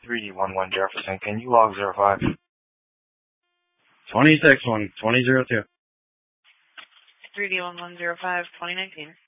3D11 Jefferson. Can you log 05? 26-1, 2002. 3D1105, 2019.